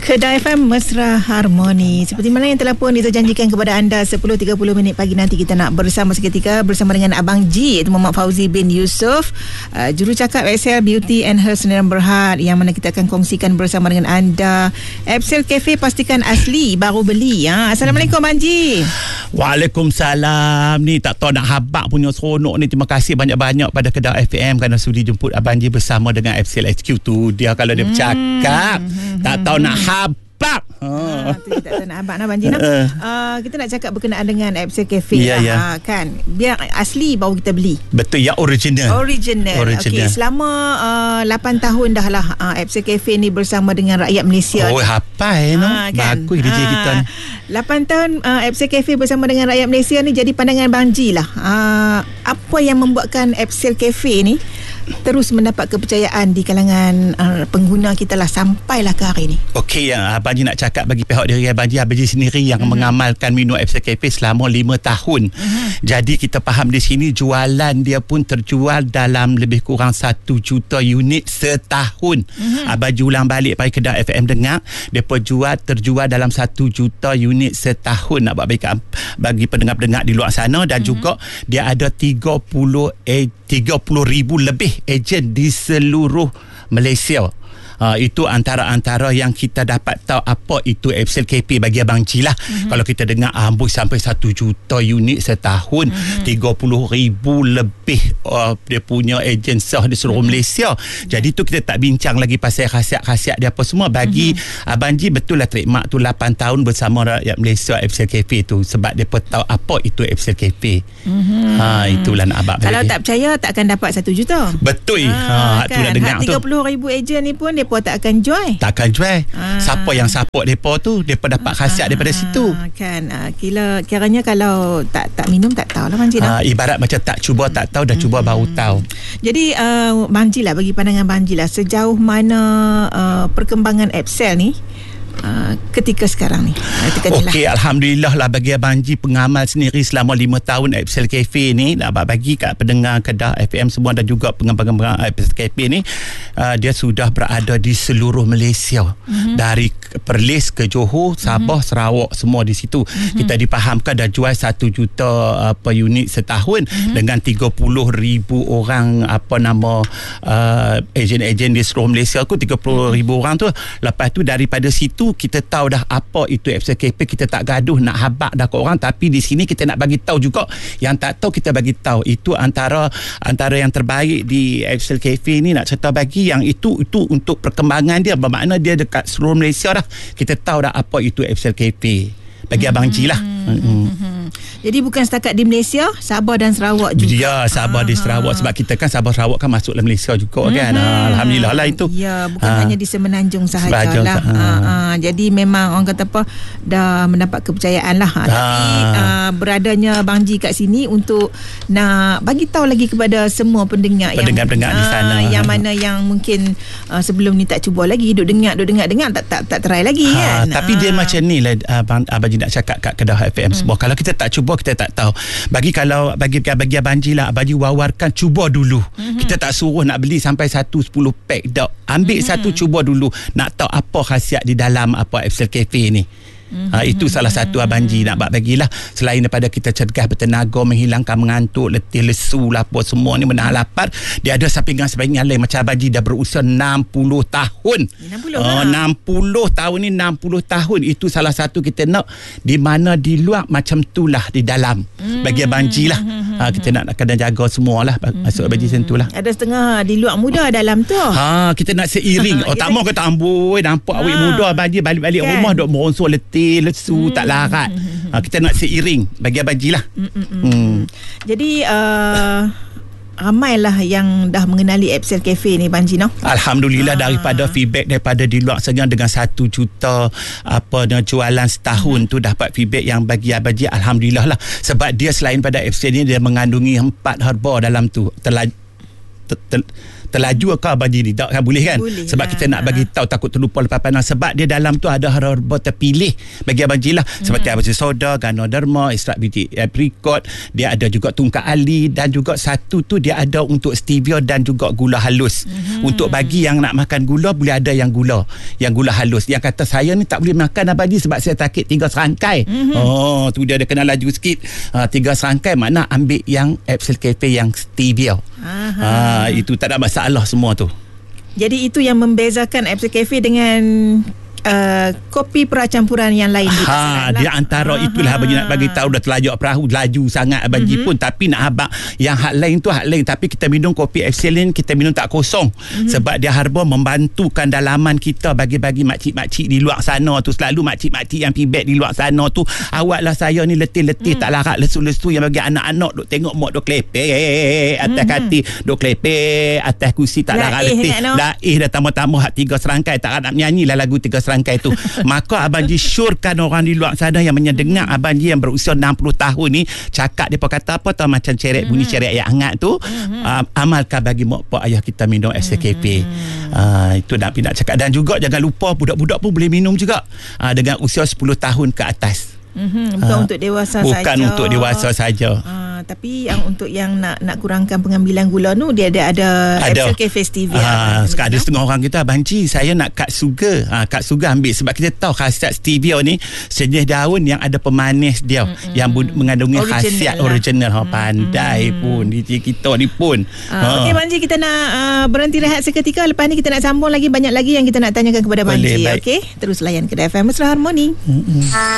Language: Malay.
Kedah FM Mesra Harmoni. Seperti mana yang telah pun diterjanjikan kepada anda, 10.30 minit pagi nanti kita nak bersama seketika bersama dengan Abang G, iaitu Muhammad Fauzi bin Yusof, jurucakap Excel Beauty and Hair Sdn Bhd, yang mana kita akan kongsikan bersama dengan anda Excel Cafe, pastikan asli baru beli. Assalamualaikum Abang G. Waalaikumsalam. Ni tak tahu nak habak punya seronok ni. Terima kasih banyak-banyak pada Kedah FM kerana sudi jemput Abang G bersama dengan Excel HQ tu. Dia kalau dia bercakap tak tahu nak habak. Tu tak tahu nak habak Abang G. Kita nak cakap berkenaan dengan Excel Cafe kan. Biar asli baru kita beli. Betul, yang original. Okey, selama 8 tahun dah lah Excel Cafe ni bersama dengan rakyat Malaysia. Oh, hafal kan? Bagus DJ kita ni. 8 tahun Excel Cafe bersama dengan rakyat Malaysia ni jadi pandangan Abang G lah. Apa yang membuatkan Excel Cafe ni terus mendapat kepercayaan di kalangan pengguna kita lah sampailah ke hari ni? Okey, Abang G nak cakap bagi pihak diri Abang G sendiri yang mengamalkan menu Excel Cafe selama 5 tahun. Jadi kita faham di sini jualan dia pun terjual dalam lebih kurang 1 juta unit setahun. Abang G ulang balik pada Kedah FM dengar, dia terjual dalam 1 juta unit setahun. Nak buat baik bagi pendengar-pendengar di luar sana. Dan juga dia ada 30,000 lebih ejen di seluruh Malaysia. Itu antara yang kita dapat tahu apa itu Excel Cafe bagi Abang G lah. Kalau kita dengar amboi sampai 1 juta unit setahun, 30,000 lebih dia punya ejen sah di seluruh Malaysia. Jadi tu kita tak bincang lagi pasal khasiat-khasiat dia apa semua. Bagi Abang G betul lah trademark tu 8 tahun bersama rakyat Malaysia Excel Cafe tu, sebab dia tahu apa itu Excel Cafe. Itulah nak abang. Kalau tak percaya tak akan dapat 1 juta. Betul. Tu nak dengar tu. 30,000 ejen ni pun mereka tak akan jual. Siapa yang support mereka tu, mereka dapat khasiat daripada situ. Kan. Kiranya kalau tak minum tak tahulah Bang G. Ibarat macam tak cuba tak tahu, dah cuba baru tahu. Jadi Bang G lah, bagi pandangan Bang G lah, sejauh mana perkembangan Excel ni ketika sekarang ni? Okey, Alhamdulillah lah bagi Abang G pengamal sendiri selama 5 tahun Excel Cafe ni. Nak bagi kat pendengar Kedah FM semua dan juga pengembangan Excel Cafe ni, dia sudah berada di seluruh Malaysia. Dari Perlis ke Johor, Sabah, Sarawak, semua di situ. Kita dipahamkan dah jual 1 juta per unit setahun dengan 30,000 orang ejen-ejen di seluruh Malaysia ku, 30,000 orang tu. Lepas tu daripada situ kita tahu dah apa itu Excel Cafe. Kita tak gaduh nak habak dah ke orang, tapi di sini kita nak bagi tahu juga. Yang tak tahu kita bagi tahu. Itu antara yang terbaik di Excel Cafe ni. Nak cerita bagi yang itu untuk perkembangan dia, bermakna dia dekat seluruh Malaysia dah. Kita tahu dah apa itu Excel Cafe bagi Abang G lah. Jadi bukan setakat di Malaysia, Sabah dan Sarawak juga. Ya, Sabah di Sarawak, sebab kita kan Sabah Sarawak kan masuk dalam Malaysia juga kan. Alhamdulillah lah itu. Ya, bukan hanya di Semenanjung sahajalah. Jadi memang orang kata apa, dah mendapat kepercayaan lah. Tapi beradanya Bang G kat sini untuk nak bagi tahu lagi kepada semua pendengar di sana, yang mana yang mungkin sebelum ni tak cuba lagi, duk dengar tak try lagi kan. Tapi dia macam ni lah Abang G nak cakap kat Kedah FM semua. Kalau kita tak cuba, kita tak tahu. Bagi Abang G lah, Abang G wawarkan cuba dulu. Kita tak suruh nak beli sampai 10 pack dah. Ambil satu, cuba dulu, nak tahu apa khasiat di dalam apa Excel Cafe ni. Itu salah satu Abang G nak bagilah. Selain daripada kita cegah bertenaga, menghilangkan mengantuk, letih, lesu lah, apa semua ni, menahan lapar, dia ada sampingan-sampingan lain. Macam Abang G dah berusia 60 tahun. 60 tahun ni, 60 tahun. Itu salah satu kita nak, di mana di luar macam tu lah di dalam. Bagi Abang G lah. Kita nak kena jaga semua lah. Masuk Abang G sentuh lah. Ada setengah di luar muda dalam tu. Kita nak seiring. Tak mau kata amboi, nampak awik muda Abang G balik rumah duk meronsok, letih, lesu, tak larat. Kita nak seiring bagi Abang G lah. Jadi ramailah yang dah mengenali Excel Cafe ni Bang G, no? Alhamdulillah, daripada feedback daripada di luar sana dengan 1 juta jualan setahun tu, dapat feedback yang bagi Abang G alhamdulillah lah. Sebab dia selain pada Excel ni, dia mengandungi 4 herba dalam tu. terlaju ke Abang Ji ni? Tak kan boleh kan? Boleh Sebab lah. kita nak bagi tahu, takut terlupa lepas pandang. Sebab dia dalam tu ada herba terpilih bagi Abang Ji lah. Seperti Abang Ji Soda, Ganoderma, Extract Beauty Apricot. Dia ada juga tungkat ali, dan juga satu tu dia ada untuk stevia dan juga gula halus. Untuk bagi yang nak makan gula, boleh ada yang gula halus. Yang kata saya ni tak boleh makan Abang Ji sebab saya takut 3 serangkai. Oh, tu dia kena laju sikit. 3 serangkai makna ambil yang Absolute Cafe yang stevia. Itu tak ada masalah semua tu. Jadi itu yang membezakan Absolute Cafe dengan kopi percampuran yang lain di pasaran dia antara itulah Abang Ji nak bagi tahu. Dah terlajak perahu, laju sangat Abang Ji pun, tapi nak abang yang hak lain tu hak lain. Tapi kita minum kopi excellent, kita minum tak kosong. Sebab dia herba membantukan dalaman kita bagi-bagi makcik-makcik di luar sana tu. Selalu makcik-makcik yang pibet di luar sana tu, awaklah saya ni letih-letih tak larat lesu-lesu, yang bagi anak-anak duk tengok mak duk klepek atas kati, duk klepek atas kursi tak larat letih. Laih dah tambah-tambah hak 3 serangkai, tak nak menyanyi lah lagu 3 serangkai tu. Maka Abang Ji syorkan orang di luar sana yang mendengar Abang Ji yang berusia 60 tahun ni cakap, dia kata apa tau, macam cerek, bunyi cerek yang hangat tu, amalkan bagi mak pak ayah kita minum Absolute Cafe. Itu nak cakap. Dan juga jangan lupa budak-budak pun boleh minum juga dengan usia 10 tahun ke atas. Bukan untuk dewasa saja. Bukan untuk dewasa saja. Tapi yang untuk yang nak kurangkan pengambilan gula tu, dia ada Absolute Cafe stevia. Sekarang ada setengah orang kita, Abang Ji saya nak cut sugar. Cut sugar ambil, sebab kita tahu khasiat stevia ni sejenis daun yang ada pemanis dia, yang mengandungi khasiat original. Pandai pun kita ni pun. Okey Abang Ji, kita nak berhenti rehat seketika. Lepas ni kita nak sambung lagi, banyak lagi yang kita nak tanyakan kepada Abang Ji. Okey, terus layan Kedai FM Mesra Harmoni.